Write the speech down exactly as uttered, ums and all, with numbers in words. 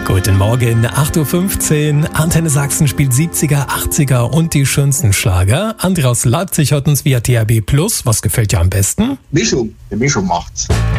Guten Morgen, acht Uhr fünfzehn. Antenne Sachsen spielt siebziger, achtziger und die schönsten Schlager. André aus Leipzig hört uns via T H B Plus. Was gefällt dir am besten? Mischung. Die Mischung macht's.